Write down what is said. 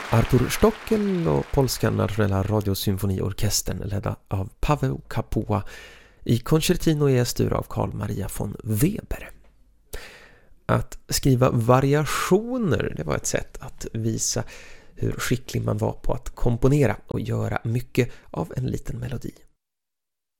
Artur Stockel och Polska nationella radiosymfoniorkestern ledda av Paweł Kapuła i Concertino i S-dur av Carl Maria von Weber. Att skriva variationer, det var ett sätt att visa hur skicklig man var på att komponera och göra mycket av en liten melodi.